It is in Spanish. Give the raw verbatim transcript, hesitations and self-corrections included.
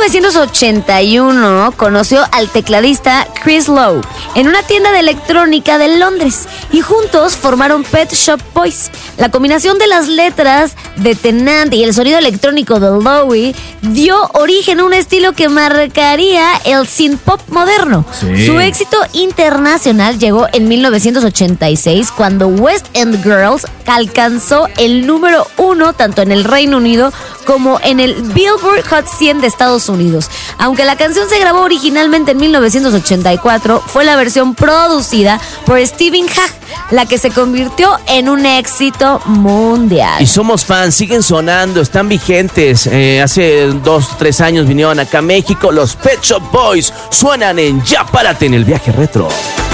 novecientos ochenta y uno conoció al tecladista Chris Lowe en una tienda de electrónica de Londres y juntos formaron Pet Shop Boys. La combinación de las letras de Tennant y el sonido electrónico de Lowe dio origen a un estilo que marcaría el synth pop moderno. Sí. Su éxito internacional llegó en mil novecientos ochenta y seis cuando West End Girls alcanzó el número uno tanto en el Reino Unido como en el Billboard Hot cien de Estados Unidos. Aunque la canción se grabó originalmente en mil novecientos ochenta y cuatro, fue la versión producida por Stephen Hagg la que se convirtió en un éxito mundial. Y somos fans, siguen sonando, están vigentes. Eh, hace dos, tres años vinieron acá a México. Los Pet Shop Boys suenan en Ya Párate en el viaje retro.